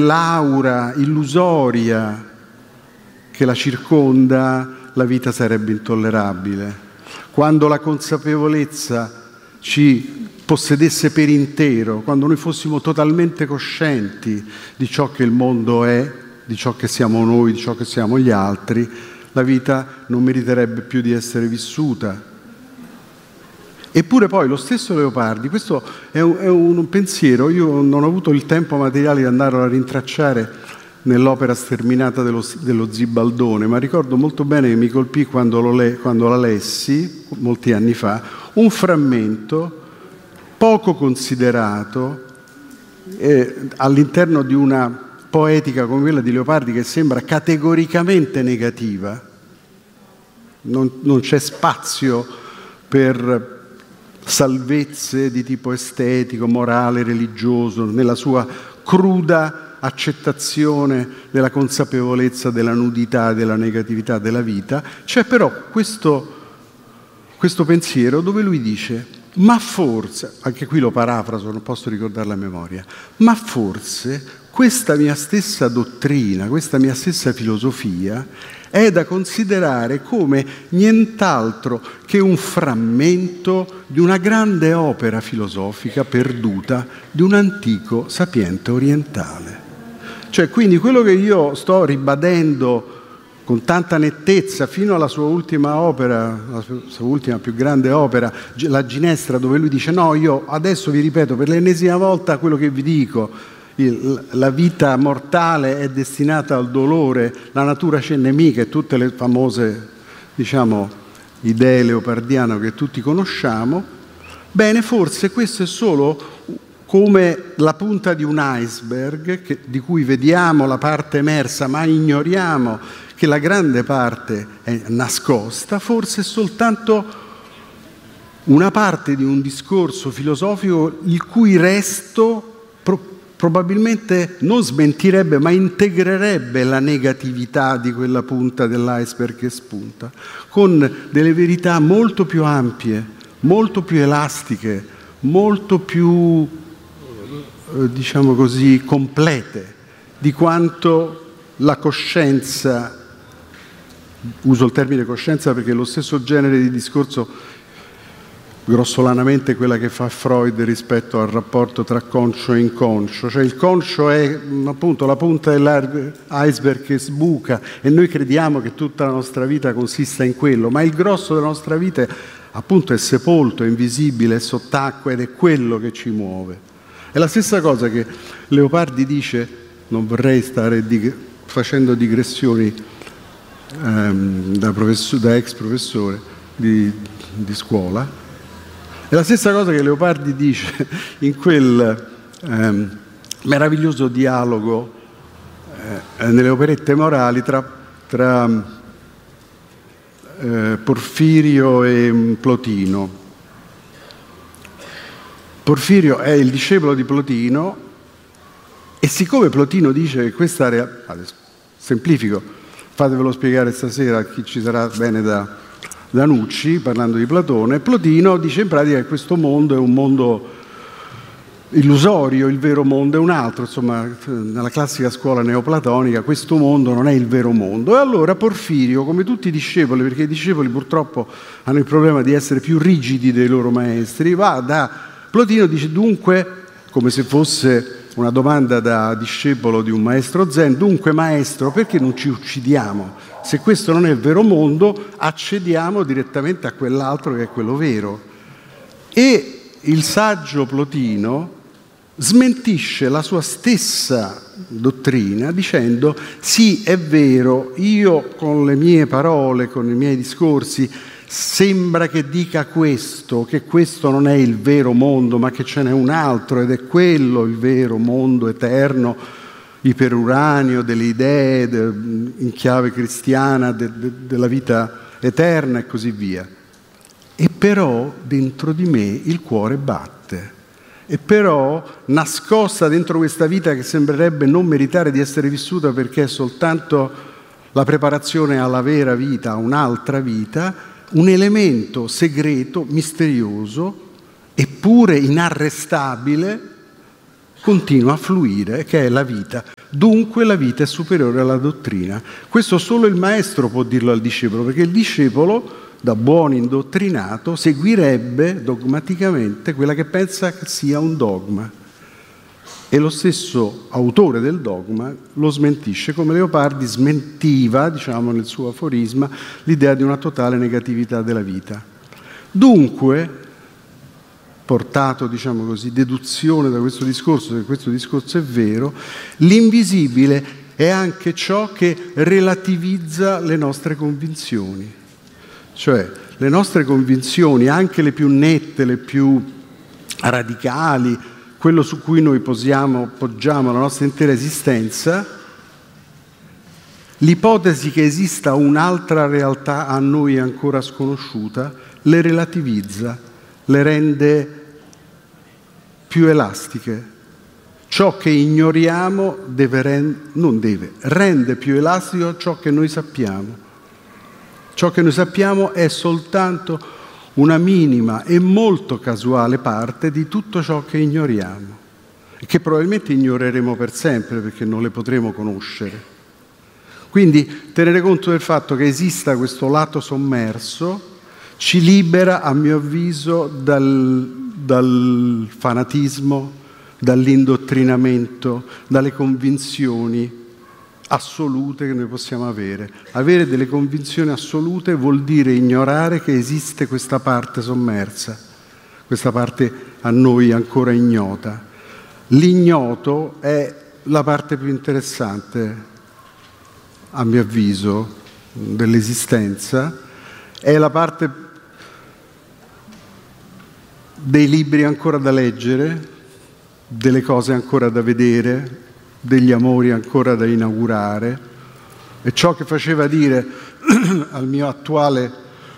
l'aura illusoria che la circonda, la vita sarebbe intollerabile. Quando la consapevolezza ci possedesse per intero, quando noi fossimo totalmente coscienti di ciò che il mondo è, di ciò che siamo noi, di ciò che siamo gli altri, la vita non meriterebbe più di essere vissuta. Eppure poi lo stesso Leopardi, questo è un pensiero, io non ho avuto il tempo materiale di andarlo a rintracciare nell'opera sterminata dello Zibaldone, ma ricordo molto bene che mi colpì quando la lessi, molti anni fa, un frammento poco considerato all'interno di una poetica come quella di Leopardi che sembra categoricamente negativa. Non c'è spazio per salvezze di tipo estetico, morale, religioso, nella sua cruda accettazione della consapevolezza della nudità e della negatività della vita. C'è però questo pensiero dove lui dice: ma forse, anche qui lo parafraso, non posso ricordarla a memoria, ma forse questa mia stessa dottrina, questa mia stessa filosofia è da considerare come nient'altro che un frammento di una grande opera filosofica perduta di un antico sapiente orientale. Cioè, quindi quello che io sto ribadendo con tanta nettezza fino alla sua ultima opera, la sua ultima più grande opera, La Ginestra, dove lui dice: no, io adesso vi ripeto per l'ennesima volta quello che vi dico, la vita mortale è destinata al dolore, la natura c'è nemica, e tutte le famose, idee leopardiane che tutti conosciamo. Bene, forse questo è solo come la punta di un iceberg di cui vediamo la parte emersa ma ignoriamo che la grande parte è nascosta. Forse è soltanto una parte di un discorso filosofico il cui resto probabilmente non smentirebbe ma integrerebbe la negatività di quella punta dell'iceberg che spunta, con delle verità molto più ampie, molto più elastiche, molto più, complete di quanto la coscienza, uso il termine coscienza perché è lo stesso genere di discorso grossolanamente quella che fa Freud rispetto al rapporto tra conscio e inconscio. Cioè il conscio è appunto la punta dell'iceberg che sbuca e noi crediamo che tutta la nostra vita consista in quello, ma il grosso della nostra vita appunto è sepolto, è invisibile, è sott'acqua ed è quello che ci muove. È la stessa cosa che Leopardi dice, non vorrei stare facendo digressioni da ex professore di scuola. È la stessa cosa che Leopardi dice in quel meraviglioso dialogo nelle operette morali tra Porfirio e Plotino. Porfirio è il discepolo di Plotino e siccome Plotino dice che questa adesso semplifico, fatevelo spiegare stasera a chi ci sarà bene da Nucci, parlando di Platone, Plotino dice in pratica che questo mondo è un mondo illusorio, il vero mondo è un altro, insomma, nella classica scuola neoplatonica questo mondo non è il vero mondo. E allora Porfirio, come tutti i discepoli, perché i discepoli purtroppo hanno il problema di essere più rigidi dei loro maestri, va da Plotino e dice: dunque, come se fosse una domanda da discepolo di un maestro zen, dunque maestro, perché non ci uccidiamo? Se questo non è il vero mondo, accediamo direttamente a quell'altro che è quello vero. E il saggio Plotino smentisce la sua stessa dottrina dicendo: sì, è vero, io con le mie parole, con i miei discorsi, sembra che dica questo, che questo non è il vero mondo, ma che ce n'è un altro ed è quello il vero mondo eterno, iperuranio, delle idee, in chiave cristiana, della vita eterna e così via. E però dentro di me il cuore batte. E però nascosta dentro questa vita che sembrerebbe non meritare di essere vissuta perché è soltanto la preparazione alla vera vita, a un'altra vita, un elemento segreto, misterioso, eppure inarrestabile, continua a fluire, che è la vita dunque la vita è superiore alla dottrina. Questo solo il maestro può dirlo al discepolo, perché il discepolo, da buon indottrinato, seguirebbe dogmaticamente quella che pensa che sia un dogma. E lo stesso autore del dogma lo smentisce, come Leopardi smentiva, diciamo nel suo aforisma, l'idea di una totale negatività della vita. Dunque, portato, diciamo così, deduzione da questo discorso, che questo discorso è vero, l'invisibile è anche ciò che relativizza le nostre convinzioni. Cioè, le nostre convinzioni, anche le più nette, le più radicali, quello su cui noi poggiamo la nostra intera esistenza, l'ipotesi che esista un'altra realtà a noi ancora sconosciuta, le relativizza, le rende più elastiche. Ciò che ignoriamo rende più elastico ciò che noi sappiamo. Ciò che noi sappiamo è soltanto una minima e molto casuale parte di tutto ciò che ignoriamo e che probabilmente ignoreremo per sempre perché non le potremo conoscere. Quindi tenere conto del fatto che esista questo lato sommerso ci libera, a mio avviso, dal fanatismo, dall'indottrinamento, dalle convinzioni assolute che noi possiamo avere. Avere delle convinzioni assolute vuol dire ignorare che esiste questa parte sommersa, questa parte a noi ancora ignota. L'ignoto è la parte più interessante, a mio avviso, dell'esistenza, è la parte dei libri ancora da leggere, delle cose ancora da vedere, degli amori ancora da inaugurare, e ciò che faceva dire al mio attuale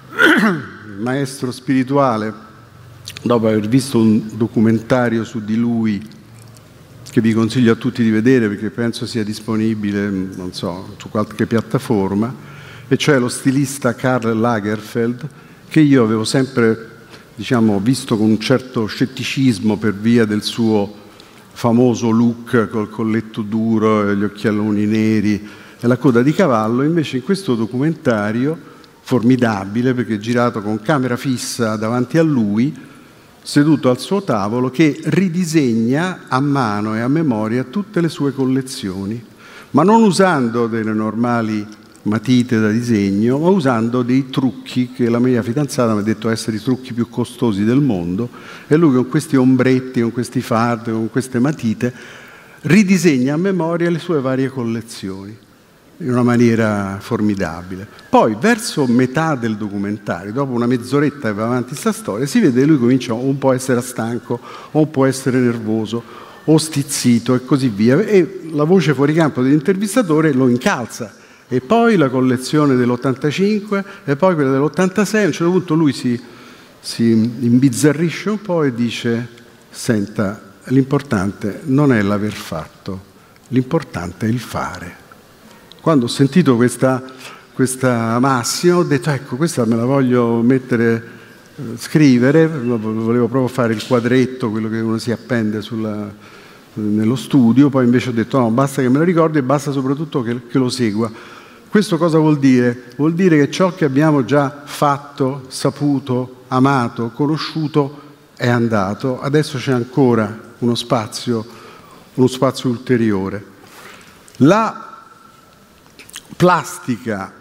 maestro spirituale, dopo aver visto un documentario su di lui che vi consiglio a tutti di vedere perché penso sia disponibile, non so, su qualche piattaforma, e cioè lo stilista Karl Lagerfeld, che io avevo sempre, diciamo, visto con un certo scetticismo per via del suo famoso look col colletto duro e gli occhialoni neri e la coda di cavallo. Invece in questo documentario, formidabile perché girato con camera fissa davanti a lui, seduto al suo tavolo, che ridisegna a mano e a memoria tutte le sue collezioni, ma non usando delle normali matite da disegno, ma usando dei trucchi che la mia fidanzata mi ha detto essere i trucchi più costosi del mondo, e lui con questi ombretti, con questi fard, con queste matite ridisegna a memoria le sue varie collezioni in una maniera formidabile. Poi verso metà del documentario, dopo una mezz'oretta che va avanti questa storia, si vede che lui comincia un po' a essere stanco, o un po' a essere nervoso o stizzito e così via, e la voce fuori campo dell'intervistatore lo incalza. E poi la collezione dell'85 e poi quella dell'86. A un certo punto lui si imbizzarrisce un po' e dice: senta, l'importante non è l'aver fatto, l'importante è il fare. Quando ho sentito questa massima ho detto: ecco, questa me la voglio mettere, scrivere, volevo proprio fare il quadretto, quello che uno si appende nello studio. Poi invece ho detto: no, basta che me la ricordi e basta soprattutto che lo segua. Questo cosa vuol dire? Vuol dire che ciò che abbiamo già fatto, saputo, amato, conosciuto è andato. Adesso c'è ancora uno spazio ulteriore. La plastica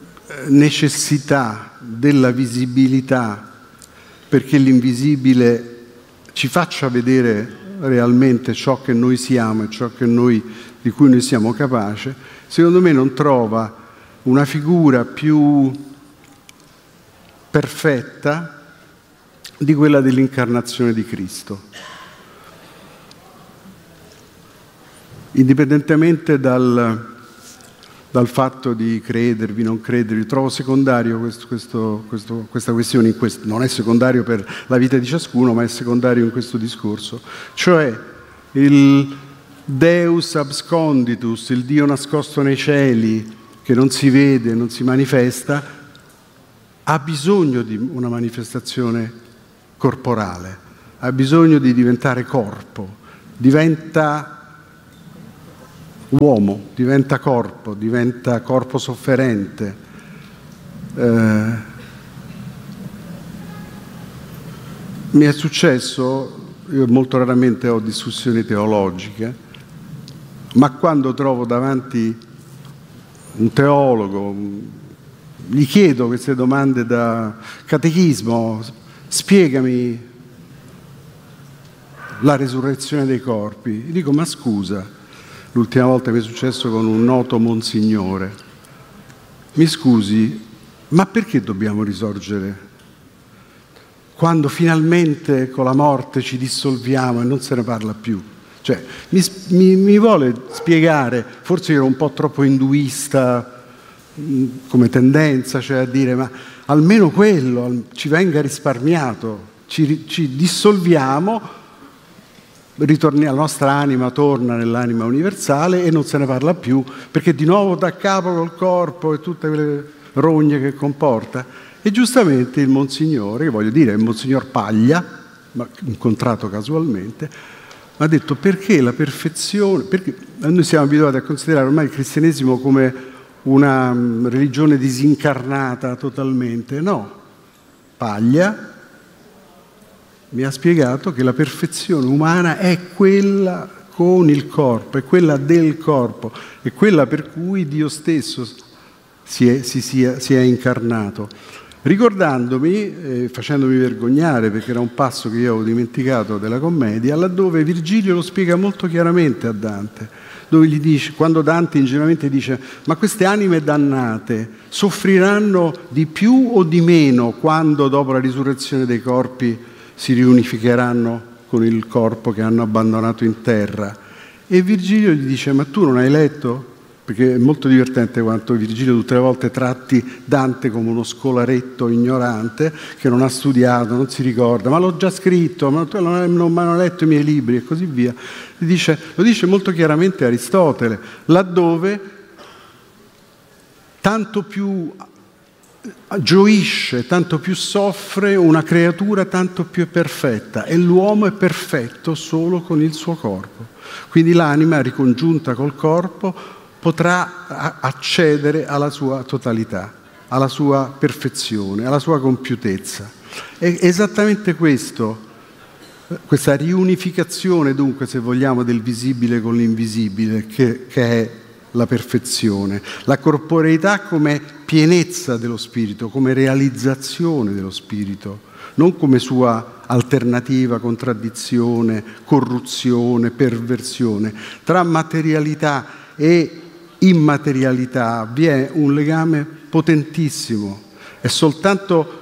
necessità della visibilità, perché l'invisibile ci faccia vedere realmente ciò che noi siamo e ciò di cui noi siamo capaci, secondo me non trova una figura più perfetta di quella dell'incarnazione di Cristo. Indipendentemente dal fatto di credervi, non credervi, trovo secondario questa questione, non è secondario per la vita di ciascuno, ma è secondario in questo discorso. Cioè il Deus absconditus, il Dio nascosto nei cieli, che non si vede, non si manifesta, ha bisogno di una manifestazione corporale, ha bisogno di diventare corpo, diventa uomo, diventa corpo sofferente. Mi è successo, io molto raramente ho discussioni teologiche, ma quando trovo davanti un teologo, gli chiedo queste domande da catechismo, spiegami la resurrezione dei corpi. Gli dico, ma scusa, l'ultima volta mi è successo con un noto monsignore, mi scusi, ma perché dobbiamo risorgere? Quando finalmente con la morte ci dissolviamo e non se ne parla più. Cioè, mi vuole spiegare, forse io ero un po' troppo induista come tendenza, cioè a dire, ma almeno quello ci venga risparmiato, ci dissolviamo, la nostra anima torna nell'anima universale e non se ne parla più, perché di nuovo da capo col corpo e tutte quelle rogne che comporta. E giustamente il Monsignore, che voglio dire è il Monsignor Paglia, ma incontrato casualmente, ha detto perché la perfezione, perché noi siamo abituati a considerare ormai il cristianesimo come una religione disincarnata totalmente. No, Paglia mi ha spiegato che la perfezione umana è quella con il corpo, è quella del corpo, è quella per cui Dio stesso si è incarnato. Ricordandomi, facendomi vergognare, perché era un passo che io avevo dimenticato della commedia, laddove Virgilio lo spiega molto chiaramente a Dante, dove gli dice, quando Dante ingenuamente dice, ma queste anime dannate soffriranno di più o di meno quando dopo la risurrezione dei corpi si riunificheranno con il corpo che hanno abbandonato in terra? E Virgilio gli dice, ma tu non hai letto? Perché è molto divertente quanto Virgilio tutte le volte tratti Dante come uno scolaretto ignorante che non ha studiato, non si ricorda, ma l'ho già scritto, ma non hanno letto i miei libri e così via. Lo dice molto chiaramente Aristotele, laddove tanto più gioisce, tanto più soffre una creatura, tanto più è perfetta, e l'uomo è perfetto solo con il suo corpo. Quindi l'anima ricongiunta col corpo potrà accedere alla sua totalità, alla sua perfezione, alla sua compiutezza. È esattamente questo, questa riunificazione dunque, se vogliamo, del visibile con l'invisibile, che è la perfezione. La corporeità come pienezza dello spirito, come realizzazione dello spirito, non come sua alternativa, contraddizione, corruzione, perversione. Tra materialità e immaterialità vi è un legame potentissimo. È soltanto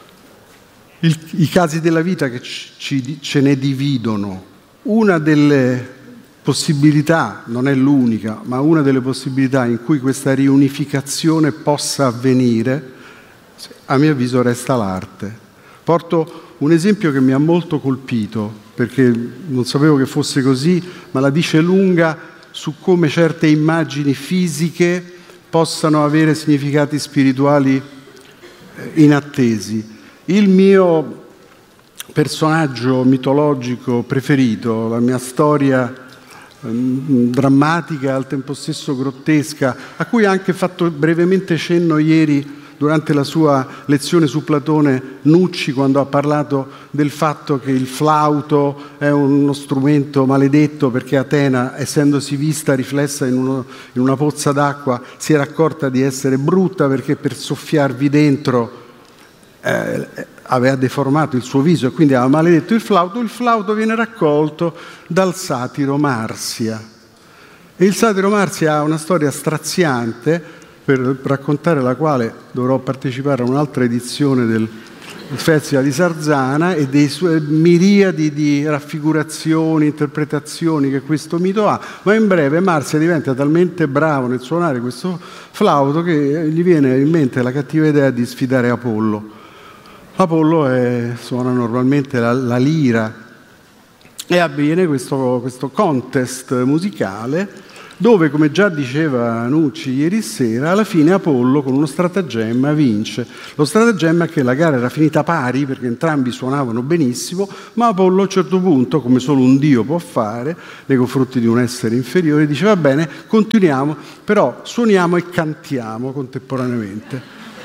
i casi della vita che ce ne dividono. Una delle possibilità, non è l'unica, ma una delle possibilità in cui questa riunificazione possa avvenire, a mio avviso, resta l'arte. Porto un esempio che mi ha molto colpito, perché non sapevo che fosse così, ma la dice lunga su come certe immagini fisiche possano avere significati spirituali inattesi. Il mio personaggio mitologico preferito, la mia storia drammatica e al tempo stesso grottesca, a cui ha anche fatto brevemente cenno ieri durante la sua lezione su Platone Nucci, quando ha parlato del fatto che il flauto è uno strumento maledetto perché Atena, essendosi vista riflessa in una pozza d'acqua, si era accorta di essere brutta perché per soffiarvi dentro aveva deformato il suo viso e quindi aveva maledetto il flauto. Il flauto viene raccolto dal satiro Marsia. E il satiro Marsia ha una storia straziante, per raccontare la quale dovrò partecipare a un'altra edizione del Festival di Sarzana e dei suoi miriadi di raffigurazioni, interpretazioni che questo mito ha, ma in breve Marsia diventa talmente bravo nel suonare questo flauto che gli viene in mente la cattiva idea di sfidare Apollo. Apollo suona normalmente la lira e avviene questo contest musicale dove, come già diceva Nucci ieri sera, alla fine Apollo con uno stratagemma vince. Lo stratagemma è che la gara era finita pari perché entrambi suonavano benissimo, ma Apollo a un certo punto, come solo un dio può fare nei confronti di un essere inferiore, dice va bene, continuiamo, però suoniamo e cantiamo contemporaneamente.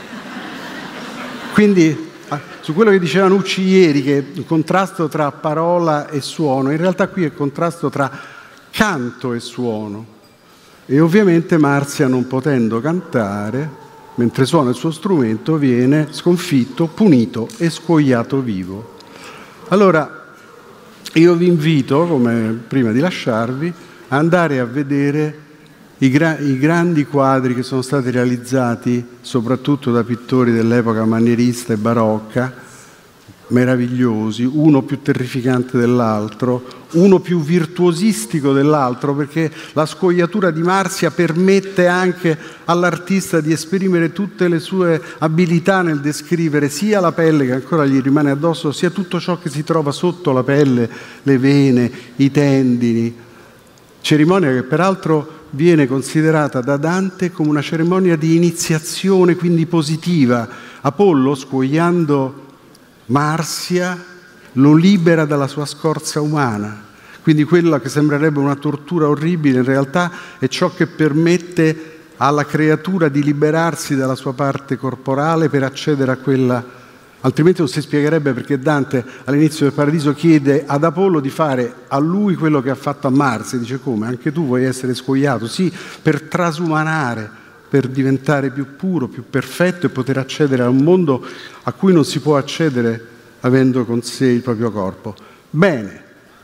Quindi su quello che diceva Nucci ieri, che il contrasto tra parola e suono, in realtà qui è il contrasto tra canto e suono. E ovviamente Marzia, non potendo cantare, mentre suona il suo strumento, viene sconfitto, punito e scuoiato vivo. Allora, io vi invito, come prima di lasciarvi, a andare a vedere i grandi quadri che sono stati realizzati soprattutto da pittori dell'epoca manierista e barocca, meravigliosi, uno più terrificante dell'altro, uno più virtuosistico dell'altro, perché la scoiatura di Marzia permette anche all'artista di esprimere tutte le sue abilità nel descrivere sia la pelle che ancora gli rimane addosso, sia tutto ciò che si trova sotto la pelle, le vene, i tendini. Cerimonia che peraltro viene considerata da Dante come una cerimonia di iniziazione, quindi positiva. Apollo, scuoiando Marzia, lo libera dalla sua scorza umana. Quindi quella che sembrerebbe una tortura orribile, in realtà è ciò che permette alla creatura di liberarsi dalla sua parte corporale per accedere a quella. Altrimenti non si spiegherebbe perché Dante all'inizio del Paradiso chiede ad Apollo di fare a lui quello che ha fatto a Marzia. Dice come? Anche tu vuoi essere scuoiato? Sì, per trasumanare, per diventare più puro, più perfetto e poter accedere a un mondo a cui non si può accedere avendo con sé il proprio corpo. Bene,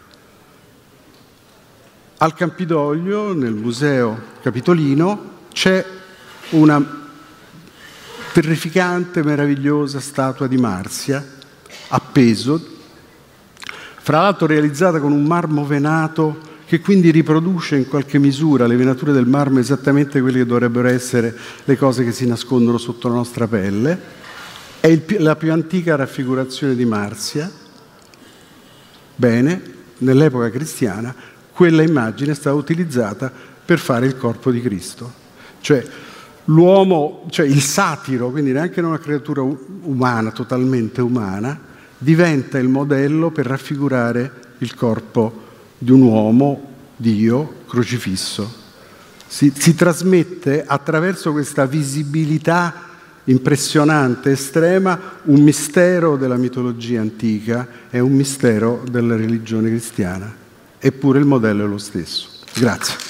al Campidoglio, nel Museo Capitolino, c'è una terrificante, meravigliosa statua di Marzia, appeso, fra l'altro realizzata con un marmo venato che quindi riproduce in qualche misura le venature del marmo esattamente quelle che dovrebbero essere le cose che si nascondono sotto la nostra pelle. È la più antica raffigurazione di Marzia. Bene, nell'epoca cristiana quella immagine è stata utilizzata per fare il corpo di Cristo. Cioè l'uomo, cioè il satiro, quindi neanche una creatura umana, totalmente umana, diventa il modello per raffigurare il corpo di un uomo, Dio, crocifisso. Si trasmette attraverso questa visibilità impressionante, estrema, un mistero della mitologia antica e un mistero della religione cristiana. Eppure il modello è lo stesso. Grazie.